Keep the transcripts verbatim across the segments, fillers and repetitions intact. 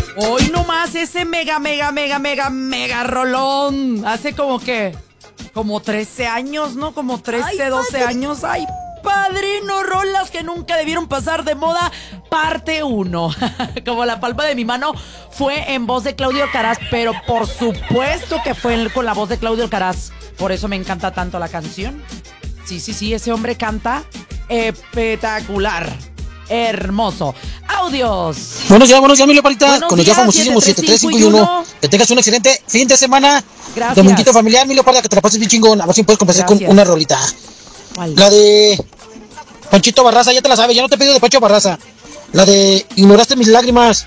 Hoy nomás ese mega, mega, mega, mega, mega rolón. Hace como que, como trece años, ¿no? Como trece, doce años. Ay, padrino, rolas que nunca debieron pasar de moda, parte uno. Como la palma de mi mano, fue en voz de Claudio Alcaraz, pero por supuesto que fue con la voz de Claudio Alcaraz. Por eso me encanta tanto la canción. Sí, sí, sí, ese hombre canta espectacular. Hermoso. Audios. Buenos días, buenos días, mi Leoparita. Buenos Con el días, ya famosísimo siete tres cinco uno. Que tengas un excelente fin de semana. Gracias. Dominguito familiar, mi Leoparita, que te la pases bien chingón. A ver si puedes complacer con una rolita. ¿Cuál? La de Panchito Barraza, ya te la sabes, ya no te he pedido de Pancho Barraza. La de Ignoraste mis lágrimas.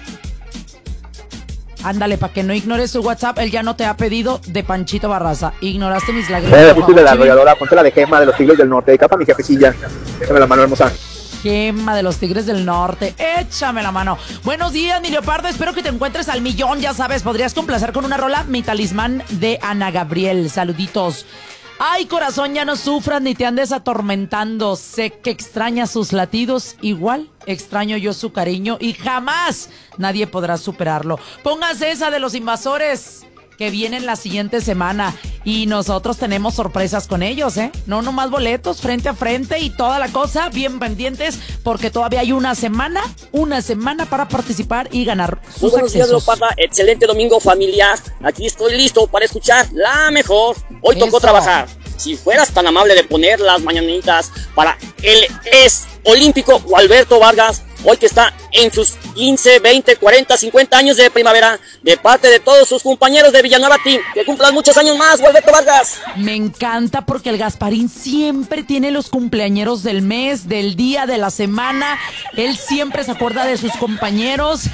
Ándale, para que no ignores su WhatsApp, él ya no te ha pedido de Panchito Barraza. Ignoraste mis lágrimas. Eh, favor, de la arrolladora, ponte la de Gema de los Tigres del Norte. De capa mi jefecilla. Déjame la mano, hermosa. Gema de los Tigres del Norte, échame la mano. Buenos días, mi Leopardo, espero que te encuentres al millón, ya sabes, podrías complacer con una rola, Mi Talismán de Ana Gabriel, saluditos. Ay, corazón, ya no sufras ni te andes atormentando, sé que extrañas sus latidos, igual extraño yo su cariño y jamás nadie podrá superarlo. Póngase esa de Los Invasores, que vienen la siguiente semana y nosotros tenemos sorpresas con ellos, ¿eh? No nomás boletos frente a frente y toda la cosa, bien pendientes, porque todavía hay una semana, una semana para participar y ganar sus buenos días, accesos. Leoparda, excelente domingo familiar, aquí estoy listo para escuchar la mejor, hoy tocó Eso. trabajar. Si fueras tan amable de poner las mañanitas para el ex olímpico Gualberto Vargas, hoy que está en sus quince, veinte, cuarenta, cincuenta años de primavera, de parte de todos sus compañeros de Villanueva Team, que cumplan muchos años más, Gualberto Vargas. Me encanta porque el Gasparín siempre tiene los cumpleañeros del mes, del día, de la semana. Él siempre se acuerda de sus compañeros.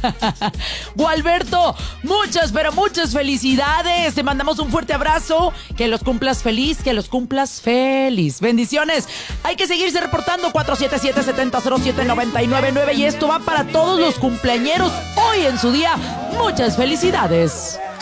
Gualberto, muchas, pero muchas felicidades. Te mandamos un fuerte abrazo. Que los cumplas feliz, que los cumplas feliz. Bendiciones. Hay que seguirse reportando cuatro siete siete, siete cero cero siete, nueve nueve nueve y esto va para todos los cumpleañeros hoy en su día. Muchas felicidades.